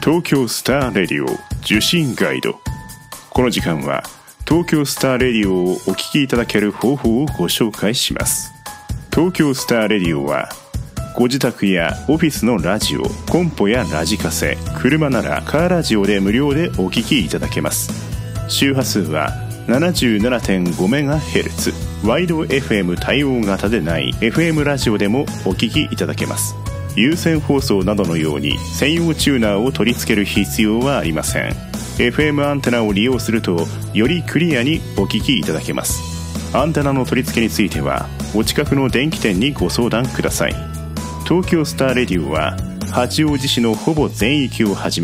東京スターレディオ受信ガイド。この時間は東京スターレディオをお聞きいただける方法をご紹介します。東京スターレディオはご自宅やオフィスのラジオ、コンポやラジカセ、車ならカーラジオで無料でお聞きいただけます。周波数は 77.5MHz、 ワイド FM 対応型でない FM ラジオでもお聞きいただけます。有線放送などのように専用チューナーを取り付ける必要はありません。 FM アンテナを利用するとよりクリアにお聞きいただけます。アンテナの取り付けについてはお近くの電気店にご相談ください。東京スターレディオは八王子市のほぼ全域をはじめ